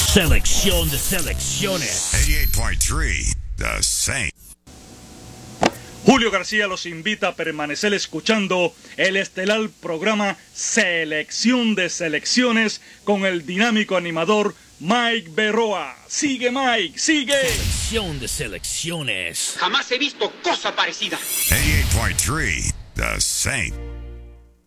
Selección de selecciones. 88.3 The Saint. Julio García los invita a permanecer escuchando el estelar programa Selección de Selecciones con el dinámico animador Mike Berroa. ¡Sigue, Mike! ¡Sigue! Selección de selecciones. Jamás he visto cosa parecida. 88.3 The Saint.